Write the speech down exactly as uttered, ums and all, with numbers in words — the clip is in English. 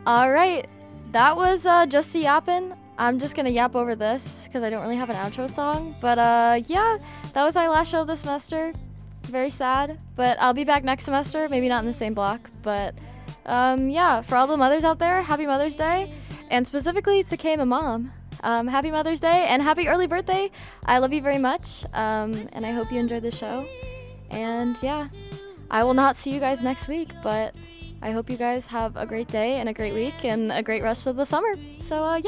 All right, that was uh, just a yappin'. I'm just gonna yap over this because I don't really have an outro song. But uh, yeah, that was my last show of the semester. Very sad, but I'll be back next semester. Maybe not in the same block, but um, yeah. For all the mothers out there, happy Mother's Day, and specifically to Kay, my mom. Um, happy Mother's Day and happy early birthday. I love you very much, um, and I hope you enjoyed the show. And yeah, I will not see you guys next week, but I hope you guys have a great day and a great week and a great rest of the summer. So uh, yeah.